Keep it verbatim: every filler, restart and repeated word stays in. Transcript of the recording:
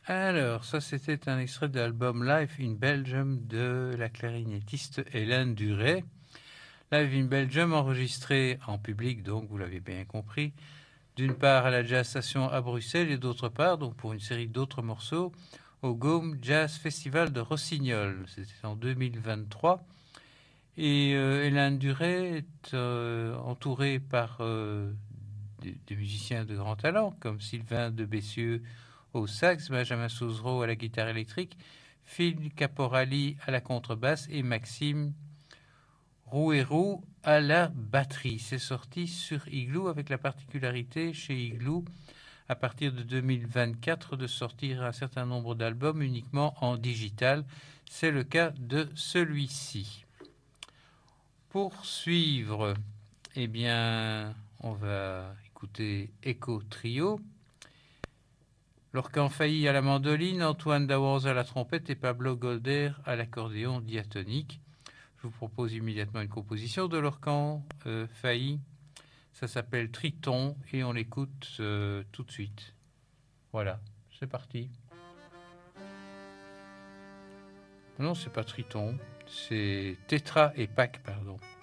Alors, ça, c'était un extrait de l'album Live in Belgium de la clarinettiste Hélène Duret. Live in Belgium, enregistré en public, donc vous l'avez bien compris, d'une part à la Jazz Station à Bruxelles et d'autre part, donc pour une série d'autres morceaux, au Gaume Jazz Festival de Rossignol. C'était en deux mille vingt-trois. Et euh, Hélène Duret est euh, entourée par euh, des, des musiciens de grand talent, comme Sylvain de Bessieux au sax, Benjamin Souzereau à la guitare électrique, Phil Caporali à la contrebasse et Maxime Rouérou à la batterie. C'est sorti sur Igloo avec la particularité chez Igloo à partir de deux mille vingt-quatre de sortir un certain nombre d'albums uniquement en digital. C'est le cas de celui-ci. Pour suivre, eh bien, on va écouter Echo Trio. Lorcan Failly à la mandoline, Antoine Daworz à la trompette et Pablo Golder à l'accordéon diatonique. Je vous propose immédiatement une composition de Lorcan euh, Failly. Ça s'appelle Triton et on l'écoute euh, tout de suite. Voilà, c'est parti. Non, c'est pas Triton, c'est Tétra et Pac, pardon.